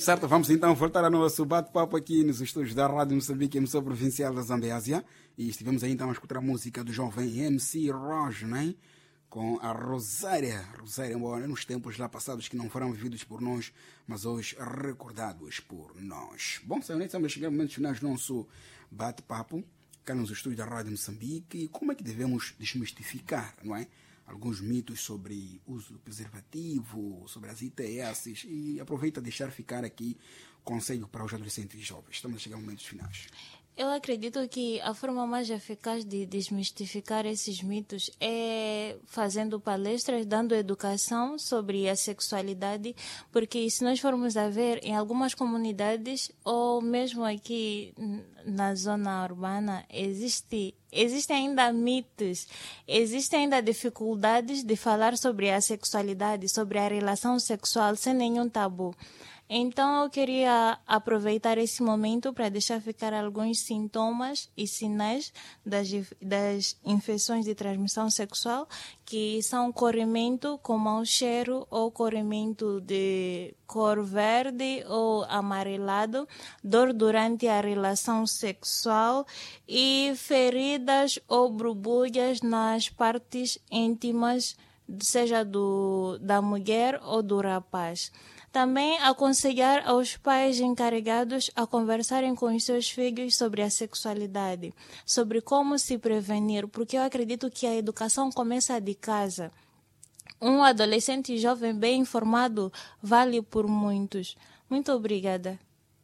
Certo, vamos então voltar ao nosso bate-papo aqui nos estúdios da Rádio Moçambique, emissora provincial da Zambésia. E estivemos aí então a escutar a música do jovem MC Roj, né? Com a Rosária, embora nos tempos lá passados que não foram vividos por nós, mas hoje recordados por nós. Bom, senhores, estamos chegando ao momento final do nosso bate-papo, cá nos estúdios da Rádio Moçambique. E como é que devemos desmistificar, não é? Alguns mitos sobre uso do preservativo, sobre as ITS, e aproveita deixar ficar aqui conselho para os adolescentes e jovens. Estamos a chegar a momentos finais. Eu acredito que a forma mais eficaz de desmistificar esses mitos é fazendo palestras, dando educação sobre a sexualidade, porque se nós formos a ver, em algumas comunidades, ou mesmo aqui na zona urbana, existem ainda mitos, existem ainda dificuldades de falar sobre a sexualidade, sobre a relação sexual, sem nenhum tabu. Então, eu queria aproveitar esse momento para deixar ficar alguns sintomas e sinais das infecções de transmissão sexual, que são corrimento com mau cheiro ou corrimento de cor verde ou amarelado, dor durante a relação sexual e feridas ou borbulhas nas partes íntimas, seja da mulher ou do rapaz. Também aconselhar aos pais encarregados a conversarem com os seus filhos sobre a sexualidade, sobre como se prevenir, porque eu acredito que a educação começa de casa. Um adolescente jovem bem informado vale por muitos. Muito obrigada.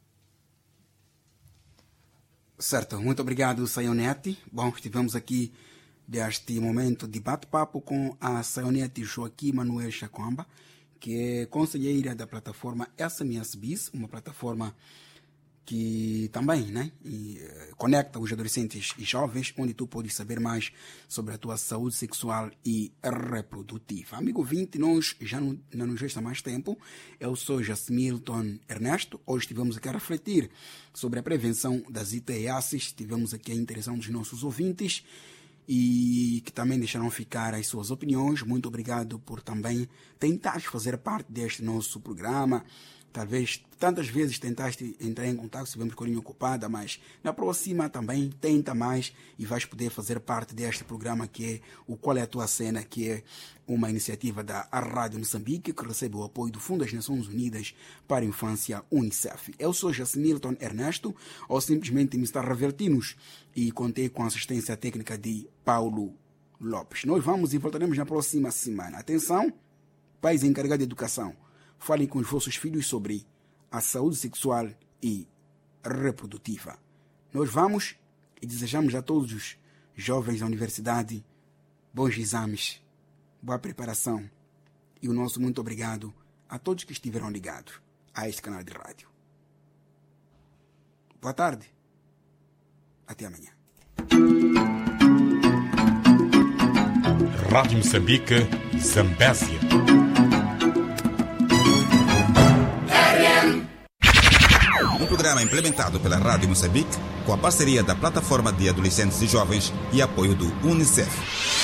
Certo, muito obrigado, Sayonete. Bom, estivemos aqui deste momento de bate-papo com a Sayonete Joaquim Manuel Chakwamba, que é conselheira da plataforma SMS Bis, uma plataforma que também, né, conecta os adolescentes e jovens, onde tu podes saber mais sobre a tua saúde sexual e reprodutiva. Amigo ouvinte, nós já não nos resta mais tempo. Eu sou Jasmilton Ernesto. Hoje estivemos aqui a refletir sobre a prevenção das ITS, tivemos aqui a interação dos nossos ouvintes, e que também deixaram ficar as suas opiniões. Muito obrigado por também tentar fazer parte deste nosso programa. Talvez tantas vezes tentaste entrar em contato, estivemos com a linha ocupada, mas na próxima também tenta mais e vais poder fazer parte deste programa que é o Qual é a Tua Cena, que é uma iniciativa da Rádio Moçambique que recebe o apoio do Fundo das Nações Unidas para a Infância, UNICEF. Eu sou Jasmilton Ernesto, ou simplesmente Mr. Revertinos, e contei com a assistência técnica de Paulo Lopes. Nós vamos e voltaremos na próxima semana. Atenção, pais encarregados de educação, falem com os vossos filhos sobre a saúde sexual e reprodutiva. Nós vamos e desejamos a todos os jovens da universidade bons exames, boa preparação e o nosso muito obrigado a todos que estiveram ligados a este canal de rádio. Boa tarde. Até amanhã. Rádio Moçambique, Zambésia. Um programa implementado pela Rádio Moçambique com a parceria da Plataforma de Adolescentes e Jovens e apoio do UNICEF.